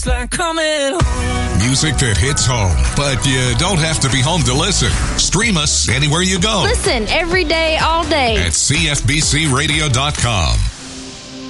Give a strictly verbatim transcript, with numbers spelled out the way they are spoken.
Like coming home. Music that hits home, but you don't have to be home to listen. Stream us anywhere you go. Listen every day, all day. At C F B C radio dot com.